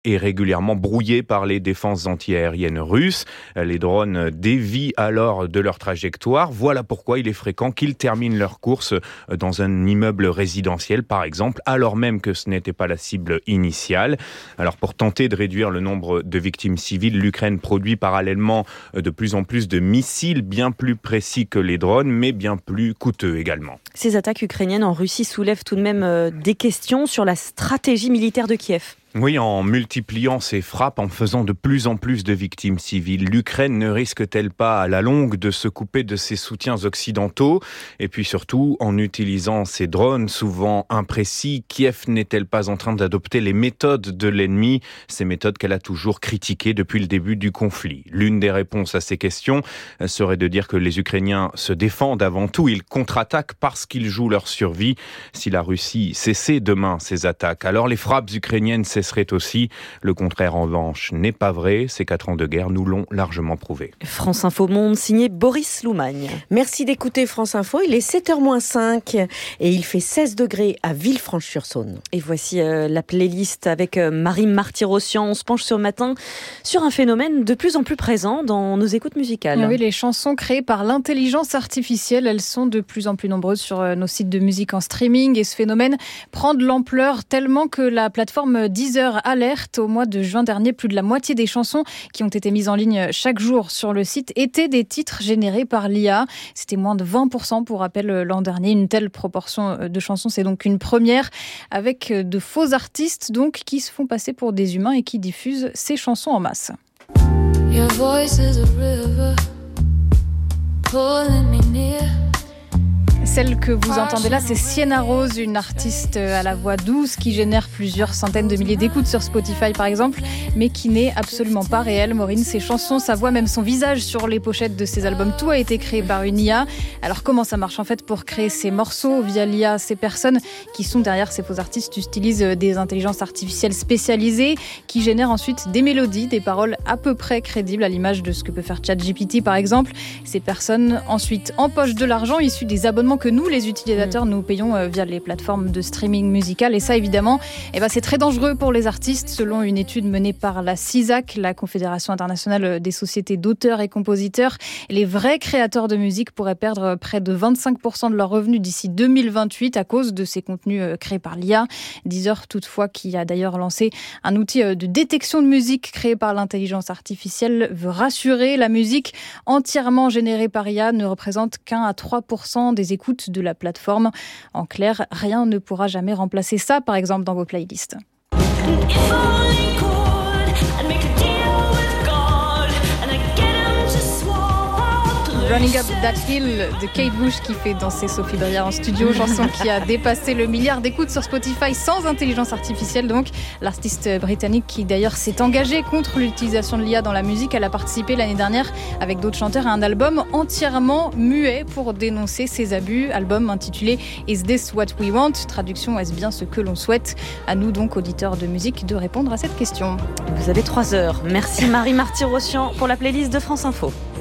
est régulièrement brouillé par les défenses antiaériennes russes. Les drones dévient alors de leur trajectoire. Voilà pourquoi il est fréquent qu'ils terminent leur course dans un immeuble résidentiel, par exemple, alors même que ce n'était pas la cible initiale. Alors pour tenter de réduire le nombre de victimes civiles, l'Ukraine produit parallèlement de plus en plus de missiles bien plus précis que les drones, mais bien plus coûteux également. Ces attaques ukrainiennes en Russie soulèvent tout de même des questions sur la stratégie militaire de Kiev. Oui, en multipliant ses frappes, en faisant de plus en plus de victimes civiles, l'Ukraine ne risque-t-elle pas à la longue de se couper de ses soutiens occidentaux ? Et puis surtout, en utilisant ces drones souvent imprécis, Kiev n'est-elle pas en train d'adopter les méthodes de l'ennemi, ces méthodes qu'elle a toujours critiquées depuis le début du conflit ? L'une des réponses à ces questions serait de dire que les Ukrainiens se défendent avant tout, ils contre-attaquent parce qu'ils jouent leur survie. Si la Russie cessait demain ses attaques, alors les frappes ukrainiennes cesseraient aussi. Le contraire, en revanche, n'est pas vrai. Ces 4 ans de guerre nous l'ont largement prouvé. France Info Monde, signé Boris Loumagne. Merci d'écouter France Info. Il est 7h-5 et il fait 16 degrés à Villefranche-sur-Saône. Et voici la playlist avec Marie Martyrossian. On se penche ce matin sur un phénomène de plus en plus présent dans nos écoutes musicales. Oui, les chansons créées par l'intelligence artificielle, elles sont de plus en plus nombreuses sur nos sites de musique en streaming. Et ce phénomène prend de l'ampleur tellement que la plateforme Deezer alerte. Au mois de juin dernier, plus de la moitié des chansons qui ont été mises en ligne chaque jour sur le site étaient des titres générés par l'IA. C'était moins de 20% pour rappel l'an dernier. Une telle proportion de chansons, c'est donc une première, avec de faux artistes donc qui se font passer pour des humains et qui diffusent ces chansons en masse. Your voice is a river, pulling me near. Celle que vous entendez là, c'est Sienna Rose, une artiste à la voix douce qui génère plusieurs centaines de milliers d'écoutes sur Spotify par exemple, mais qui n'est absolument pas réelle. Maureen, ses chansons, sa voix, même son visage sur les pochettes de ses albums, tout a été créé par une IA. Alors comment ça marche en fait pour créer ces morceaux via l'IA? Ces personnes qui sont derrière ces faux artistes utilisent des intelligences artificielles spécialisées qui génèrent ensuite des mélodies, des paroles à peu près crédibles à l'image de ce que peut faire ChatGPT par exemple. Ces personnes ensuite empochent de l'argent issu des abonnements que nous, les utilisateurs, nous payons via les plateformes de streaming musical. Et ça, évidemment, c'est très dangereux pour les artistes. Selon une étude menée par la CISAC, la Confédération internationale des sociétés d'auteurs et compositeurs, les vrais créateurs de musique pourraient perdre près de 25% de leurs revenus d'ici 2028 à cause de ces contenus créés par l'IA. Deezer, toutefois, qui a d'ailleurs lancé un outil de détection de musique créé par l'intelligence artificielle, veut rassurer. La musique entièrement générée par IA ne représente qu'1 à 3% des écoutes de la plateforme. En clair, rien ne pourra jamais remplacer ça, par exemple, dans vos playlists. Running Up That Hill de Kate Bush qui fait danser Sophie Briard en studio, chanson qui a dépassé le milliard d'écoutes sur Spotify sans intelligence artificielle. Donc l'artiste britannique qui d'ailleurs s'est engagée contre l'utilisation de l'IA dans la musique, elle a participé l'année dernière avec d'autres chanteurs à un album entièrement muet pour dénoncer ces abus, album intitulé Is This What We Want? Traduction, est-ce bien ce que l'on souhaite? À nous donc, auditeurs de musique, de répondre à cette question. Vous avez 3 heures. Merci Marie Martyrossian pour la playlist de France Info.